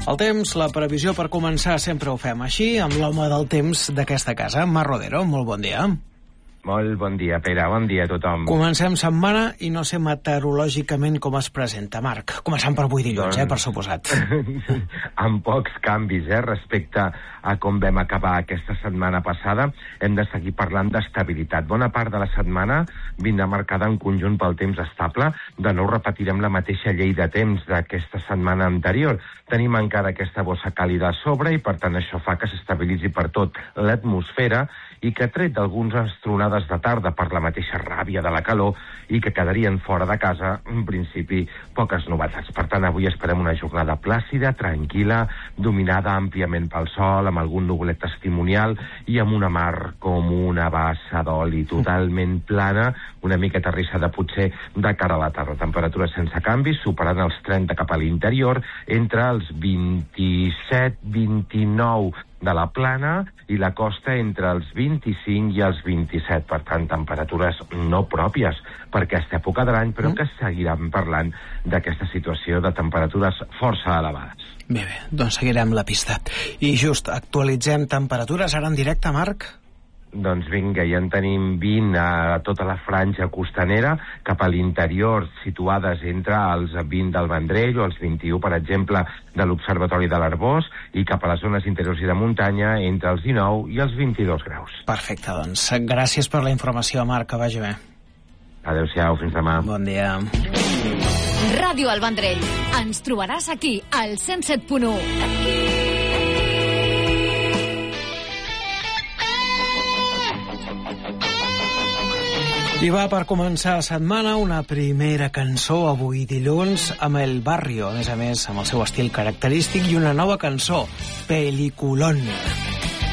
El temps, la previsió per començar sempre ho fem així, amb l'home del temps d'aquesta casa, Marc Rodero. Molt bon dia. Molt bon dia, Pere. Bon dia a tothom. Comencem setmana i no sé meteorològicament com es presenta, Marc. Començant per avui dilluns, per suposat. Amb pocs canvis, respecte a com vam acabar aquesta setmana passada. Hem de seguir parlant d'estabilitat. Bona part de la setmana vindrà marcada en conjunt pel temps estable. De nou repetirem la mateixa llei de temps d'aquesta setmana anterior. Tenim encara aquesta bossa càlida a sobre i, per tant, això fa que s'estabilitzi per tot l'atmosfera i que, tret d'algunes tronades de tarda per la mateixa ràbia de la calor i que quedarien fora de casa, en principi, poques novetats. Per tant, avui esperem una jornada plàcida, tranquil·la, dominada àmpliament pel sol, amb algun nuvolet testimonial i amb una mar com una bassa d'oli, totalment plana, una mica terrissada potser de cara a la tarda. Temperatures sense canvis, superant els 30 cap a l'interior, entre els 27-29 de la plana i la costa entre els 25 i els 27. Per tant, temperatures no pròpies per aquesta època de l'any, però que seguiran parlant d'aquesta situació de temperatures força elevades. Bé, doncs seguirem la pista. I just actualitzem temperatures ara en directe, Marc? Doncs vinga, ja en tenim 20 a tota la franja costanera, cap a l'interior, situades entre els 20 del Vendrell o els 21, per exemple, de l'Observatori de l'Arboç, i cap a les zones interiors i de muntanya entre els 19 i els 22 graus. Perfecte, doncs gràcies per la informació, Marc, que vagi bé. Adéu-siau, fins demà. Bon dia. Ràdio El Vendrell. Ens trobaràs aquí, al 107.1. I va per començar la setmana una primera cançó avui dilluns amb El Barrio, a més amb el seu estil característic, i una nova cançó, Peliculón.